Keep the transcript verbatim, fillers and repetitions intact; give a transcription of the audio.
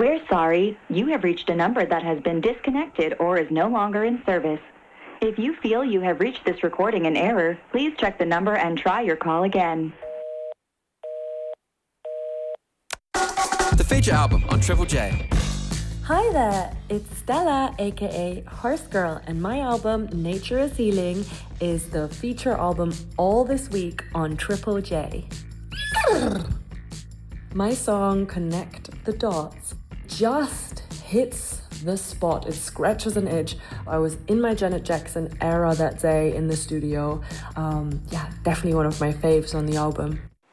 We're sorry. You have reached a number that has been disconnected or is no longer in service. If you feel you have reached this recording in error, please check the number and try your call again. The feature album on Triple J. Hi there, it's Stella, aka Horse Girl, and my album Nature is Healing is the feature album all this week on Triple J. My song Connect the Dots just hits the spot. It scratches an itch. I was in my Janet Jackson era that day in the studio. Um, yeah, definitely one of my faves on the album.